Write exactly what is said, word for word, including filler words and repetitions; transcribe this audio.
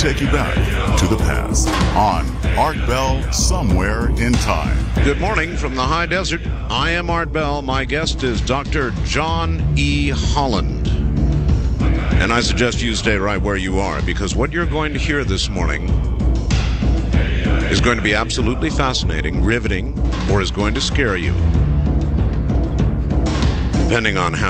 take you back to the past on Art Bell Somewhere in Time. Good morning from the high desert. I am Art Bell. My guest is Doctor John E. Holland. And I suggest you stay right where you are, because what you're going to hear this morning is going to be absolutely fascinating, riveting, or is going to scare you, depending on how